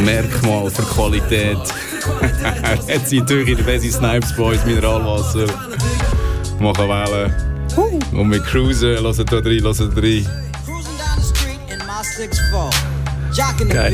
Merkmal für Qualität. Jetzt sind natürlich in den Wesley Snipes Boys Mineralwasser. Machen Wellen. Und wir cruisen, hören da rein. Geil.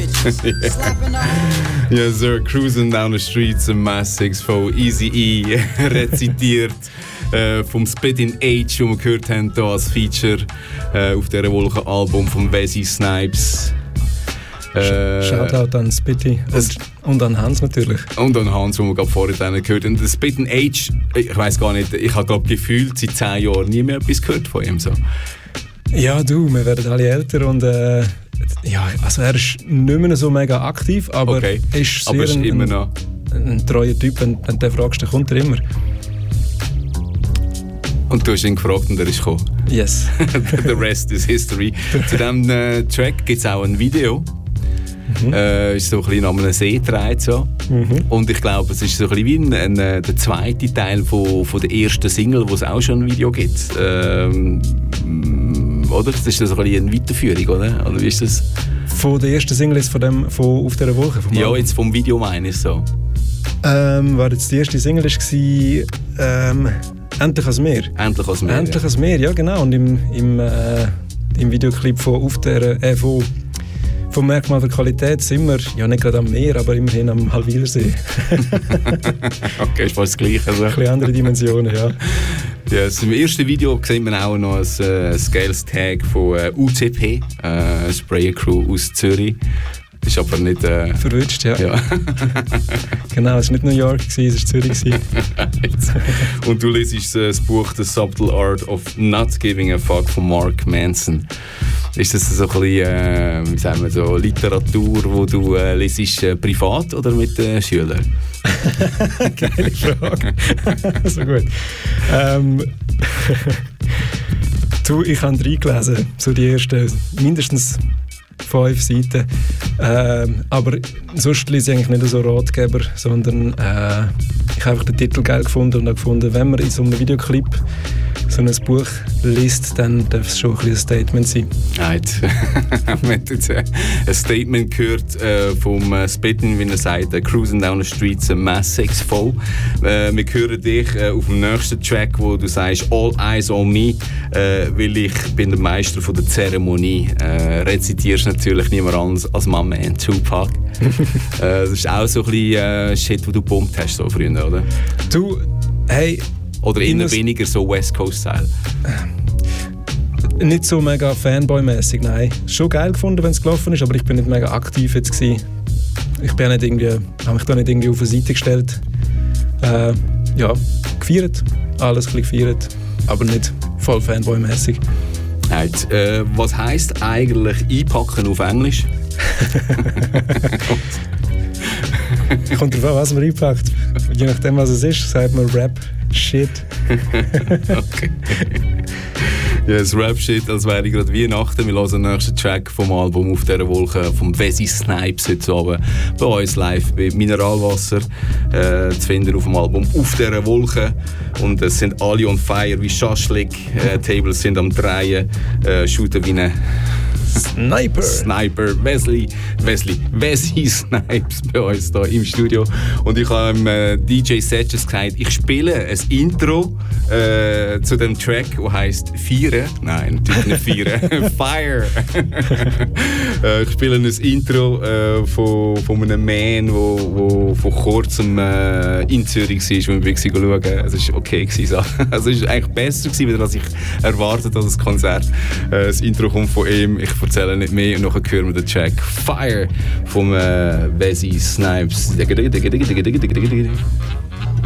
Ja, sir, cruising down the streets in Mass 6-4. Easy-E rezitiert vom Spittin' Age, den wir gehört haben hier als Feature auf dieser Wolkenalbum von Wesley Snipes. Shoutout an Spitty und an Hans natürlich. Und an Hans, den wir gerade vorhin gehört haben. Der Spittin' Age, ich weiss gar nicht, ich habe glaube gefühlt seit 10 Jahren nie mehr etwas gehört von ihm. So. Ja, du, wir werden alle älter und ja, also er ist nicht mehr so mega aktiv, aber okay. Ist sehr aber ist immer noch ein treuer Typ, wenn du den fragst, dann kommt er immer. Und du hast ihn gefragt und er ist gekommen. Yes. The rest is history. Zu diesem Track gibt es auch ein Video. Ist so ein bisschen an einem See gedreht. So. Und ich glaube, es ist so ein bisschen wie der zweite Teil von der ersten Single, wo es auch schon ein Video gibt. Oder? Das ist so ein bisschen eine Weiterführung, oder wie ist das? Von der ersten Single ist von «Auf dieser Wolke»? Ja, jetzt vom Video meine ich so. War jetzt die erste Single war «Endlich als Meer». «Endlich als Meer», «Endlich als Meer», ja genau. Und im Videoclip von vom Merkmal der Qualität sind wir ja nicht gerade am Meer, aber immerhin am Halwilersee. Okay, ist fast das Gleiche. Also. Ein bisschen andere Dimensionen, ja. Ja, im ersten Video sieht man auch noch ein geiles Tag von UTP, Sprayer Crew aus Zürich. Ist aber nicht... Verwünscht, ja. Genau, es war nicht New York, es war Zürich. Und du liest das Buch «The Subtle Art of Not Giving a Fuck» von Mark Manson. Ist das so ein bisschen, wie sagen wir so, Literatur, die du liest, privat oder mit Schülern? Geile Frage. So gut. Du, ich habe reingelesen, so die ersten mindestens 5 Seiten. Aber sonst lese ich eigentlich nicht so Ratgeber, sondern ich habe einfach den Titel geil gefunden und habe gefunden, wenn man in so einem Videoclip so ein Buch liest, dann darf es schon ein Statement sein. Right. Wir haben jetzt ein Statement gehört vom Spittin', wie er sagt, «Cruising down the streets, Mass 6-4». Wir hören dich auf dem nächsten Track, wo du sagst «All eyes on me», weil ich bin der Meister von der Zeremonie. Rezitierst natürlich niemand anderes als my man Tupac. Das ist auch so ein bisschen Shit, wo du gepumpt hast so früher, oder? Du, hey... Oder eher weniger so West Coast-Style? Nicht so mega Fanboy-mäßig, nein. Schon geil gefunden, wenn es gelaufen ist, aber ich bin nicht mega aktiv jetzt gewesen. Ich bin habe mich da nicht irgendwie auf eine Seite gestellt. Ja, gefeiert, alles ein bisschen gefeiert, aber nicht voll Fanboy-mäßig. Right. Was heisst eigentlich einpacken auf Englisch? Kommt drauf an, was man einpackt. Je nachdem, was es ist, sagt man Rap. Shit. Okay. Ja, das Rap-Shit, als wäre gerade Weihnachten. Wir hören den nächsten Track vom Album «Auf dieser Wolke» vom Wesley Snipes heute Abend bei uns live bei Mineralwasser zu finden auf dem Album «Auf dieser Wolke». Und es sind alle on fire wie Schaschlik. Tables sind am Drehen, shooten wie eine Sniper, Wesley Snipes bei uns hier im Studio. Und ich habe DJ Setches gesagt, ich spiele ein Intro zu dem Track, der heisst «Feiern». Nein, natürlich nicht «Feiern». «Fire». Ich spiele ein Intro von einem Man, der vor kurzem in Zürich war, wo wir schauen. Es war okay. Also es war eigentlich besser gewesen, als ich erwartet habe, das Konzert. Das Intro kommt von ihm. Ich erzähle nicht mehr und nachher hören wir den Track «Fire» vom Wesley Snipes.